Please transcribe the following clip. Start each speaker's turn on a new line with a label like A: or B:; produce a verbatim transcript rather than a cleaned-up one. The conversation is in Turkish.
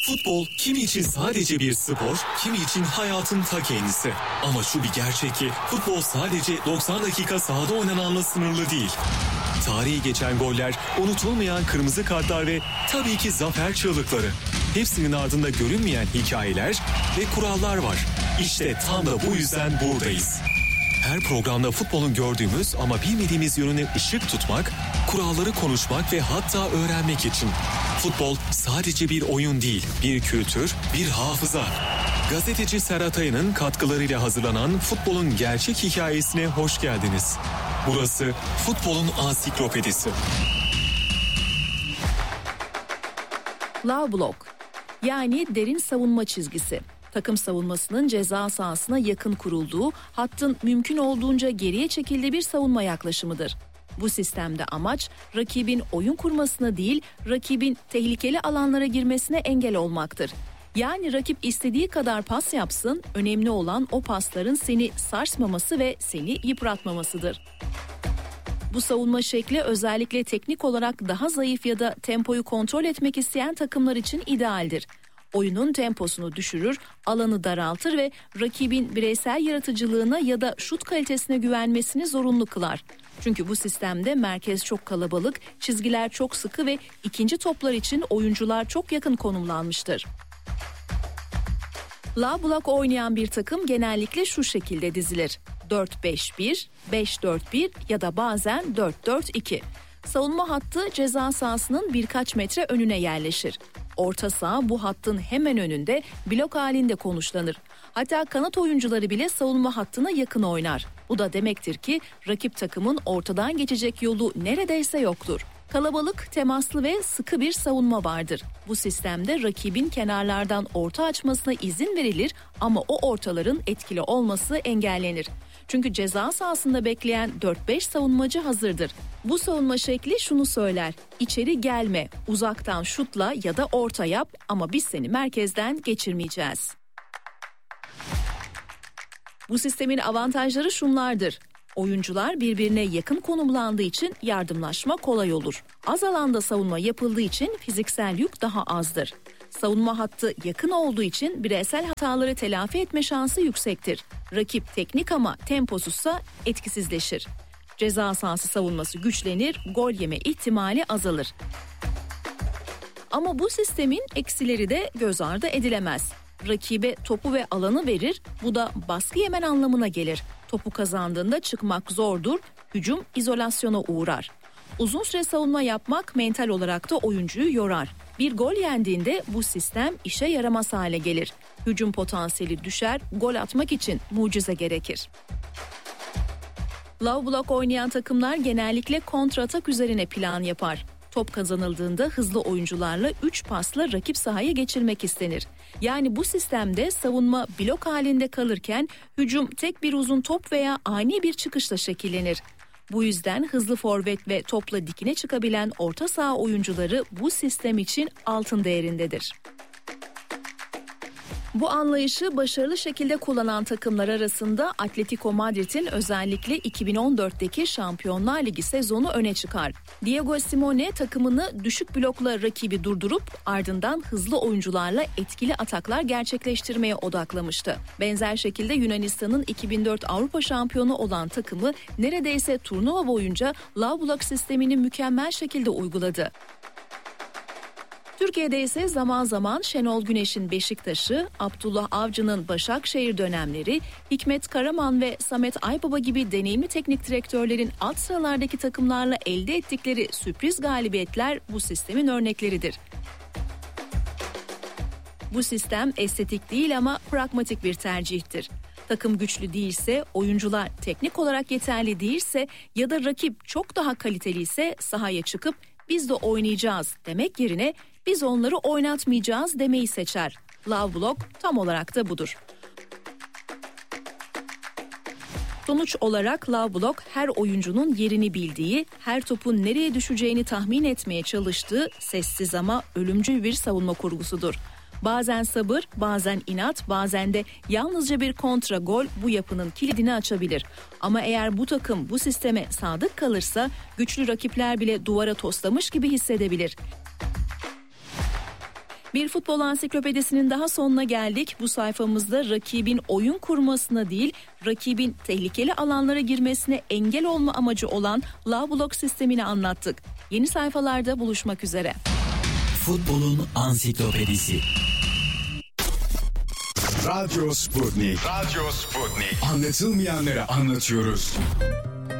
A: Futbol kimi için sadece bir spor, kimi için hayatın ta kendisi. Ama şu bir gerçek ki futbol sadece doksan dakika sahada oynananla sınırlı değil. Tarihi geçen goller, unutulmayan kırmızı kartlar ve tabii ki zafer çığlıkları. Hepsinin ardında görünmeyen hikayeler ve kurallar var. İşte tam da bu yüzden buradayız. Her programda futbolun gördüğümüz ama bilmediğimiz yönüne ışık tutmak, kuralları konuşmak ve hatta öğrenmek için. Futbol sadece bir oyun değil, bir kültür, bir hafıza. Gazeteci Serhat Aya'nın katkılarıyla hazırlanan futbolun gerçek hikayesine hoş geldiniz. Burası futbolun ansiklopedisi.
B: Low block, yani derin savunma çizgisi. Takım savunmasının ceza sahasına yakın kurulduğu, hattın mümkün olduğunca geriye çekildiği bir savunma yaklaşımıdır. Bu sistemde amaç rakibin oyun kurmasına değil, rakibin tehlikeli alanlara girmesine engel olmaktır. Yani rakip istediği kadar pas yapsın, önemli olan o pasların seni sarsmaması ve seni yıpratmamasıdır. Bu savunma şekli özellikle teknik olarak daha zayıf ya da tempoyu kontrol etmek isteyen takımlar için idealdir. Oyunun temposunu düşürür, alanı daraltır ve rakibin bireysel yaratıcılığına ya da şut kalitesine güvenmesini zorunlu kılar. Çünkü bu sistemde merkez çok kalabalık, çizgiler çok sıkı ve ikinci toplar için oyuncular çok yakın konumlanmıştır. Low block oynayan bir takım genellikle şu şekilde dizilir: dört beş bir, beş dört bir ya da bazen dört dört iki. Savunma hattı ceza sahasının birkaç metre önüne yerleşir. Orta saha bu hattın hemen önünde blok halinde konuşlanır. Hatta kanat oyuncuları bile savunma hattına yakın oynar. Bu da demektir ki rakip takımın ortadan geçecek yolu neredeyse yoktur. Kalabalık, temaslı ve sıkı bir savunma vardır. Bu sistemde rakibin kenarlardan orta açmasına izin verilir ama o ortaların etkili olması engellenir. Çünkü ceza sahasında bekleyen dört beş savunmacı hazırdır. Bu savunma şekli şunu söyler: İçeri gelme, uzaktan şutla ya da orta yap ama biz seni merkezden geçirmeyeceğiz. Bu sistemin avantajları şunlardır: Oyuncular birbirine yakın konumlandığı için yardımlaşma kolay olur. Az alanda savunma yapıldığı için fiziksel yük daha azdır. Savunma hattı yakın olduğu için bireysel hataları telafi etme şansı yüksektir. Rakip teknik ama temposuzsa etkisizleşir. Ceza sahası savunması güçlenir, gol yeme ihtimali azalır. Ama bu sistemin eksileri de göz ardı edilemez. Rakibe topu ve alanı verir, bu da baskı yemen anlamına gelir. Topu kazandığında çıkmak zordur, hücum izolasyona uğrar. Uzun süre savunma yapmak mental olarak da oyuncuyu yorar. Bir gol yendiğinde bu sistem işe yaramaz hale gelir. Hücum potansiyeli düşer, gol atmak için mucize gerekir. Low block oynayan takımlar genellikle kontratak üzerine plan yapar. Top kazanıldığında hızlı oyuncularla üç pasla rakip sahaya geçirmek istenir. Yani bu sistemde savunma blok halinde kalırken hücum tek bir uzun top veya ani bir çıkışla şekillenir. Bu yüzden hızlı forvet ve topla dikine çıkabilen orta saha oyuncuları bu sistem için altın değerindedir. Bu anlayışı başarılı şekilde kullanan takımlar arasında Atletico Madrid'in özellikle iki bin on dörtteki Şampiyonlar Ligi sezonu öne çıkar. Diego Simeone takımını düşük blokla rakibi durdurup ardından hızlı oyuncularla etkili ataklar gerçekleştirmeye odaklamıştı. Benzer şekilde Yunanistan'ın iki bin dört Avrupa şampiyonu olan takımı neredeyse turnuva boyunca low block sistemini mükemmel şekilde uyguladı. Türkiye'de ise zaman zaman Şenol Güneş'in Beşiktaş'ı, Abdullah Avcı'nın Başakşehir dönemleri, Hikmet Karaman ve Samet Aybaba gibi deneyimli teknik direktörlerin alt sıralardaki takımlarla elde ettikleri sürpriz galibiyetler bu sistemin örnekleridir. Bu sistem estetik değil ama pragmatik bir tercihtir. Takım güçlü değilse, oyuncular teknik olarak yeterli değilse ya da rakip çok daha kaliteliyse sahaya çıkıp biz de oynayacağız demek yerine biz onları oynatmayacağız demeyi seçer. Low block tam olarak da budur. Sonuç olarak low block her oyuncunun yerini bildiği, her topun nereye düşeceğini tahmin etmeye çalıştığı sessiz ama ölümcül bir savunma kurgusudur. Bazen sabır, bazen inat, bazen de yalnızca bir kontra gol bu yapının kilidini açabilir. Ama eğer bu takım bu sisteme sadık kalırsa güçlü rakipler bile duvara toslamış gibi hissedebilir. Bir futbol ansiklopedisinin daha sonuna geldik. Bu sayfamızda rakibin oyun kurmasına değil, rakibin tehlikeli alanlara girmesine engel olma amacı olan Low Block sistemini anlattık. Yeni sayfalarda buluşmak üzere.
C: Futbolun ansiklopedisi.
D: Radyo Sputnik.
E: Radyo Sputnik.
D: Anlatılmayanları anlatıyoruz.